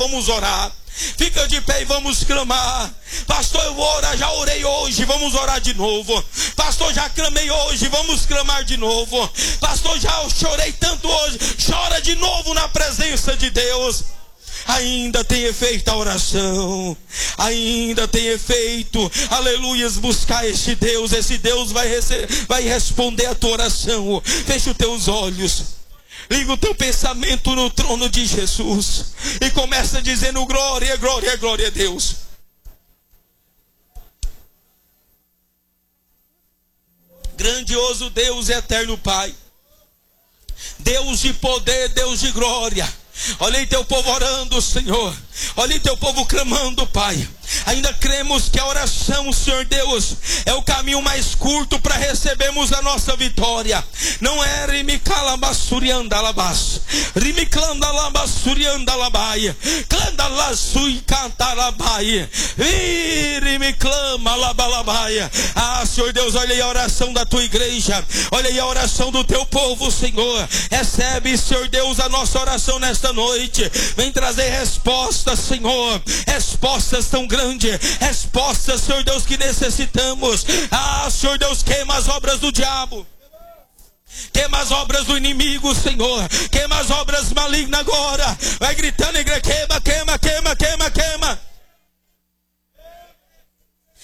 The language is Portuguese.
vamos orar. Fica de pé e vamos clamar. Pastor, eu vou orar, já orei hoje, vamos orar de novo. Pastor, já clamei hoje, vamos clamar de novo. Pastor, já chorei tanto hoje, chora de novo na presença de Deus. Ainda tem efeito a oração, ainda tem efeito, aleluias, buscar esse Deus vai responder a tua oração. Fecha os teus olhos, liga o teu pensamento no trono de Jesus e começa dizendo glória, glória, glória a Deus. Grandioso Deus, eterno Pai, Deus de poder, Deus de glória. Olha aí teu povo orando, Senhor. Olha aí teu povo clamando, Pai. Ainda cremos que a oração, Senhor Deus, é o caminho mais curto para recebermos a nossa vitória. Não é rimicalabassuriandalabas, rimiclandalabassuriandalabaia, clandalassui-cantalabaia, rimiclamalabalabaia. Ah, Senhor Deus, olha aí a oração da tua igreja. Olha aí a oração do teu povo, Senhor. Recebe, Senhor Deus, a nossa oração nesta noite. Vem trazer respostas, Senhor. Respostas tão grandes. Respostas, Senhor Deus, que necessitamos. Ah, Senhor Deus, queima as obras do diabo. Queima as obras do inimigo, Senhor. Queima as obras malignas agora. Vai gritando, igreja, queima,